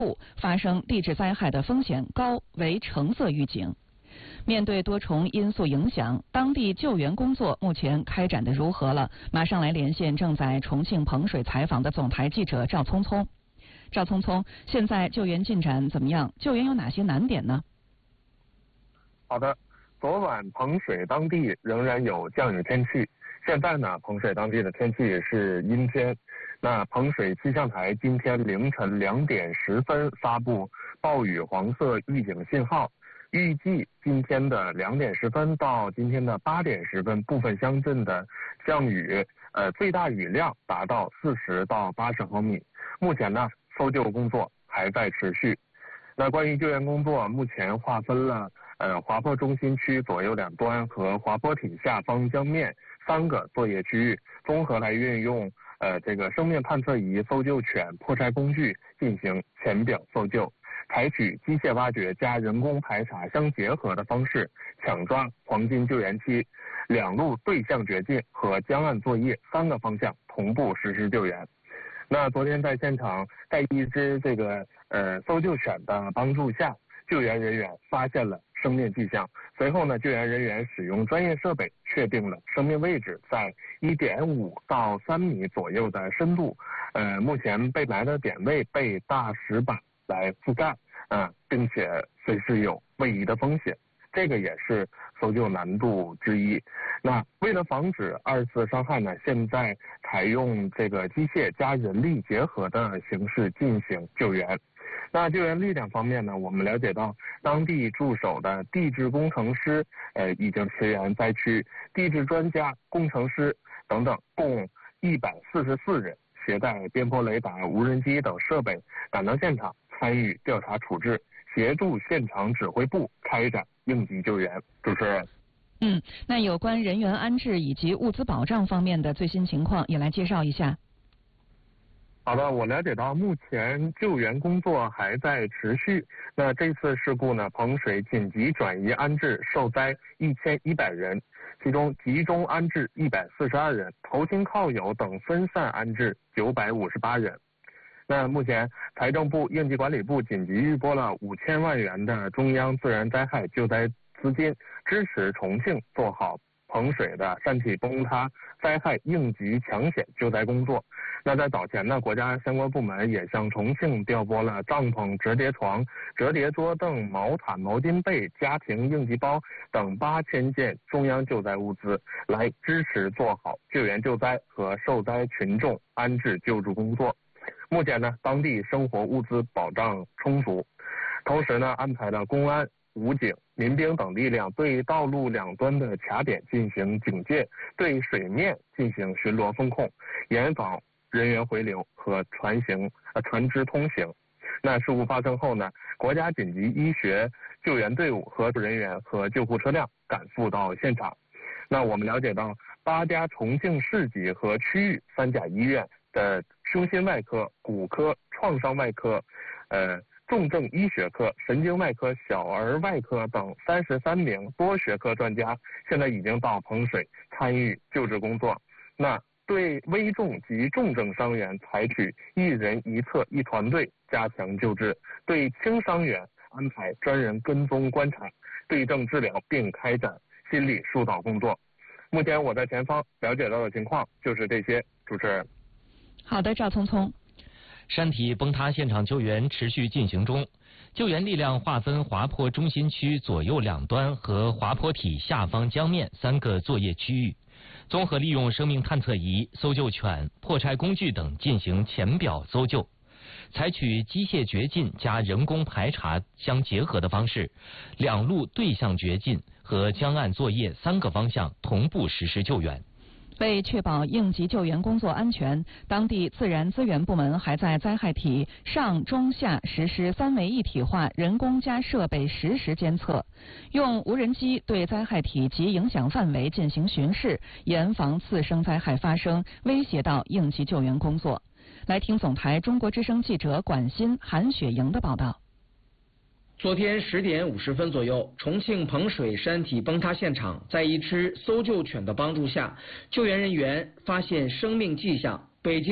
发生地质灾害的风险高，为橙色预警。面对多重因素影响，当地救援工作目前开展的如何了？马上来连线正在重庆彭水采访的总台记者赵聪聪。赵聪聪，现在救援进展怎么样？救援有哪些难点呢？ 好的，昨晚彭水当地仍然有降雨天气，现在呢，彭水当地的天气是阴天。那彭水气象台今天凌晨2点10分发布暴雨黄色预警信号，预计今天的2点10分到今天的8点10分，部分乡镇的降雨最大雨量达到40到80毫米。目前呢，搜救工作还在持续。那关于救援工作，目前划分了滑坡中心区左右两端和滑坡体下方江面3个作业区域，综合来运用这个生命探测仪、搜救犬、破拆工具进行浅表搜救，采取机械挖掘加人工排查相结合的方式，抢抓黄金救援期，两路对向掘进和江岸作业3个方向同步实施救援。那昨天在现场，在一只这个搜救犬的帮助下，救援人员发现了生命迹象。随后呢，救援人员使用专业设备确定了生命位置在1.5到3米左右的深度。目前被埋的点位被大石板来覆盖，并且随时有位移的风险。这个也是搜救难度之一。那为了防止2次伤害呢，现在采用这个机械加人力结合的形式进行救援。那救援力量方面呢，我们了解到当地驻守的地质工程师已经驰援灾区，地质专家、工程师等等共144人，携带边坡雷达、无人机等设备赶到现场，参与调查处置，协助现场指挥部开展应急救援。主持人。 那有关人员安置以及物资保障方面的最新情况也来介绍一下。 好的，我了解到目前救援工作还在持续。那这次事故呢，彭水紧急转移安置受灾1100人，其中集中安置142人，投亲靠友等分散安置958人。那目前财政部、应急管理部紧急预拨了5000万元的中央自然灾害救灾资金，支持重庆做好彭水的山体崩塌灾害应急抢险救灾工作。那在早前呢，国家相关部门也向重庆调拨了帐篷、折叠床、折叠桌凳、毛毯、毛巾被、家庭应急包等8000件中央救灾物资，来支持做好救援救灾和受灾群众安置救助工作。目前呢，当地生活物资保障充足，同时呢，安排了公安、武警、民兵等力量对道路两端的卡点进行警戒，对水面进行巡逻风控，严防人员回流和船只通行。那事故发生后呢，国家紧急医学救援队伍和人员和救护车辆赶赴到现场。那我们了解到，8家重庆市级和区域3甲医院的胸心外科、骨科、创伤外科、重症医学科、神经外科、小儿外科等33名多学科专家，现在已经到彭水参与救治工作。那对危重及重症伤员采取1人1侧1团队加强救治，对轻伤员安排专人跟踪观察、对症治疗，并开展心理疏导工作。目前我在前方了解到的情况就是这些。主持人。 好的，赵聪聪。 山体崩塌现场救援持续进行中，救援力量划分滑坡中心区左右两端和滑坡体下方江面3个作业区域，综合利用生命探测仪、搜救犬、破拆工具等进行浅表搜救，采取机械掘进加人工排查相结合的方式，两路对向掘进和江岸作业3个方向同步实施救援。 为确保应急救援工作安全，当地自然资源部门还在灾害体上、中、下实施3维一体化人工加设备实时监测，用无人机对灾害体及影响范围进行巡视，严防次生灾害发生，威胁到应急救援工作。来听总台中国之声记者管欣、韩雪莹的报道。 昨天10点50分左右，重庆彭水山体崩塌现场，在一只搜救犬的帮助下，救援人员发现生命迹象。北京